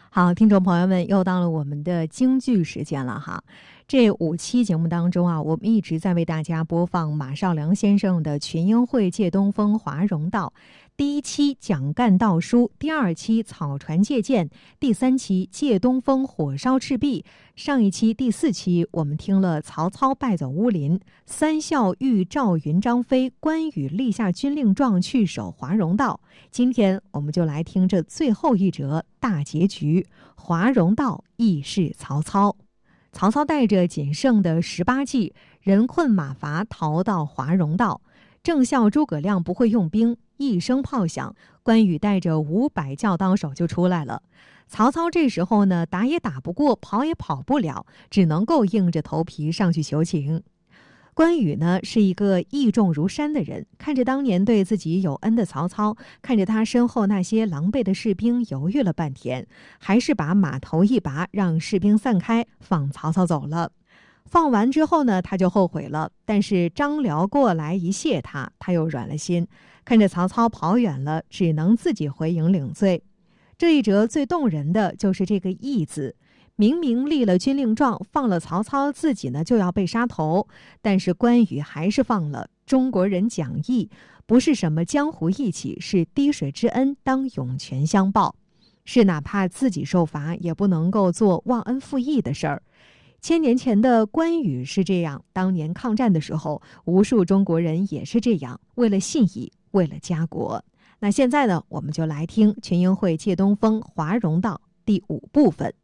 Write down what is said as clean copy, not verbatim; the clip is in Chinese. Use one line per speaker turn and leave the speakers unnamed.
好，听众朋友们，又到了我们的京剧时间了哈。这5期节目当中啊，我们一直在为大家播放马绍良先生的群英会借东风华容道。第1期蒋干道书，第2期草船借箭，第3期借东风火烧赤壁。上一期第4期我们听了曹操败走乌林，三校遇赵云张飞，关羽立下军令状去守华容道。今天我们就来听这最后一折大结局，华容道义释曹操。曹操带着仅剩的18骑，人困马乏，逃到华容道。正笑诸葛亮不会用兵，一声炮响，关羽带着500教当手就出来了。曹操这时候呢，打也打不过，跑也跑不了，只能够硬着头皮上去求情。关羽呢，是一个义重如山的人，看着当年对自己有恩的曹操，看着他身后那些狼狈的士兵，犹豫了半天，还是把马头一拔，让士兵散开，放曹操走了。放完之后呢，他就后悔了，但是张辽过来一谢他，他又软了心，看着曹操跑远了，只能自己回营领罪。这一折最动人的就是这个义字，明明立了军令状，放了曹操，自己呢就要被杀头，但是关羽还是放了。中国人讲义，不是什么江湖义气，是滴水之恩当涌泉相报，是哪怕自己受罚也不能够做忘恩负义的事儿。1000年前的关羽是这样，当年抗战的时候，无数中国人也是这样，为了信义，为了家国。那现在呢，我们就来听群英会借东风华容道第5部分。